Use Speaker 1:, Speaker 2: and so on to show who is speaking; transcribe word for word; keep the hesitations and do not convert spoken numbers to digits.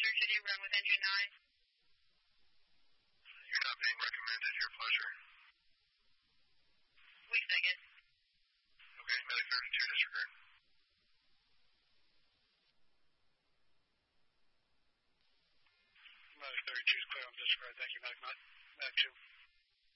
Speaker 1: District, could you run with engine nine?
Speaker 2: You're not being recommended. Your pleasure.
Speaker 1: Wait a second.
Speaker 2: Okay, medic thirty-two, disregard.
Speaker 3: Medic thirty-two is clear on disregard. Thank you, medic, medic two.